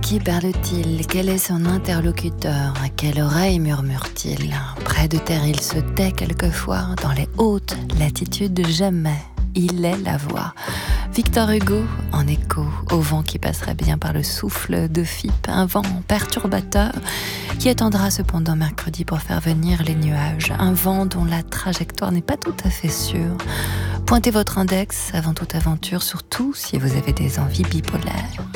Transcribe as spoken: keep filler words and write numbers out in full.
qui parle-t-il? Quel est son interlocuteur? À quelle oreille murmure-t-il? Près de terre, il se tait quelquefois. Dans les hautes latitudes, jamais. Il est la voix. Victor Hugo, en écho, au vent qui passerait bien par le souffle de Phippe, un vent perturbateur qui attendra cependant mercredi pour faire venir les nuages. Un vent dont la trajectoire n'est pas tout à fait sûre. Pointez votre index avant toute aventure, surtout si vous avez des envies bipolaires.